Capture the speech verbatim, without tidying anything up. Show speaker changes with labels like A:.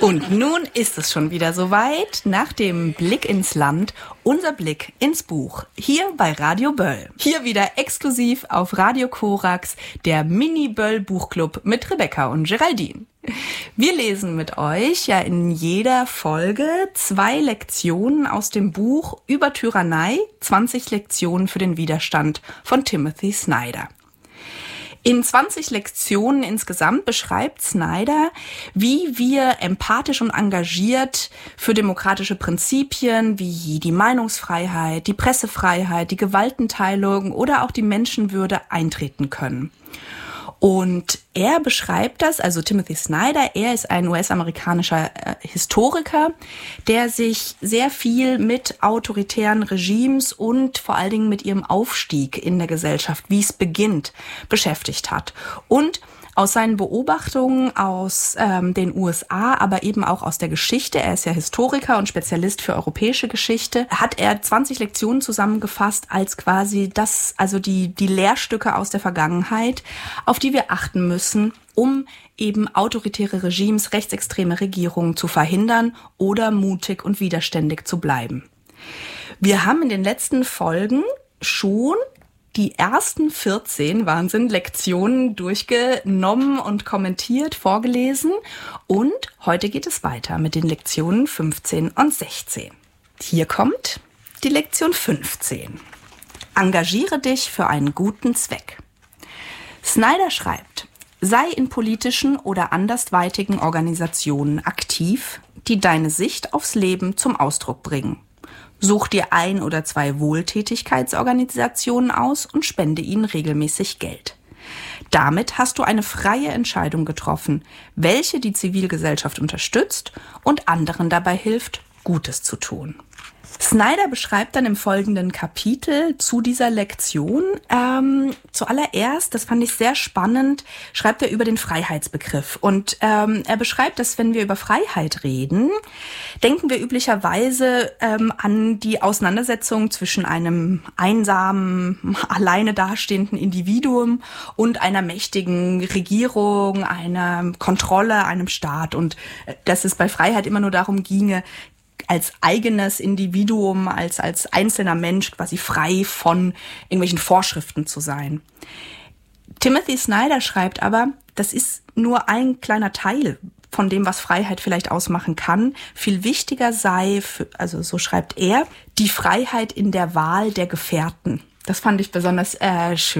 A: Und nun ist es schon wieder soweit. Nach dem Blick ins Land, unser Blick ins Buch. Hier bei Radio Böll. Hier wieder exklusiv auf Radio Korax, der Mini-Böll-Buchclub mit Rebecca und Geraldine. Wir lesen mit euch ja in jeder Folge zwei Lektionen aus dem Buch Über Tyrannei, zwanzig Lektionen für den Widerstand von Timothy Snyder. In zwanzig Lektionen insgesamt beschreibt Snyder, wie wir empathisch und engagiert für demokratische Prinzipien wie die Meinungsfreiheit, die Pressefreiheit, die Gewaltenteilung oder auch die Menschenwürde eintreten können. Und er beschreibt das, also Timothy Snyder, er ist ein U S-amerikanischer äh, Historiker, der sich sehr viel mit autoritären Regimes und vor allen Dingen mit ihrem Aufstieg in der Gesellschaft, wie es beginnt, beschäftigt hat. Und aus seinen Beobachtungen aus ähm, den U S A, aber eben auch aus der Geschichte, er ist ja Historiker und Spezialist für europäische Geschichte, hat er zwanzig Lektionen zusammengefasst als quasi das, also die, die Lehrstücke aus der Vergangenheit, auf die wir achten müssen, um eben autoritäre Regimes, rechtsextreme Regierungen zu verhindern oder mutig und widerständig zu bleiben. Wir haben in den letzten Folgen schon die ersten vierzehn, Wahnsinn, Lektionen durchgenommen und kommentiert, vorgelesen. Und heute geht es weiter mit den Lektionen fünfzehn und sechzehn. Hier kommt die Lektion fünfzehn. Engagiere dich für einen guten Zweck. Snyder schreibt, sei in politischen oder andersweitigen Organisationen aktiv, die deine Sicht aufs Leben zum Ausdruck bringen. Such dir ein oder zwei Wohltätigkeitsorganisationen aus und spende ihnen regelmäßig Geld. Damit hast du eine freie Entscheidung getroffen, welche die Zivilgesellschaft unterstützt und anderen dabei hilft, Gutes zu tun. Snyder beschreibt dann im folgenden Kapitel zu dieser Lektion, ähm, zuallererst, das fand ich sehr spannend, schreibt er über den Freiheitsbegriff. Und ähm, er beschreibt, dass wenn wir über Freiheit reden, denken wir üblicherweise ähm, an die Auseinandersetzung zwischen einem einsamen, alleine dastehenden Individuum und einer mächtigen Regierung, einer Kontrolle, einem Staat. Und dass es bei Freiheit immer nur darum ginge, als eigenes Individuum, als, als einzelner Mensch quasi frei von irgendwelchen Vorschriften zu sein. Timothy Snyder schreibt aber, das ist nur ein kleiner Teil von dem, was Freiheit vielleicht ausmachen kann. Viel wichtiger sei, für, also so schreibt er, die Freiheit in der Wahl der Gefährten. Das fand ich besonders äh, schön.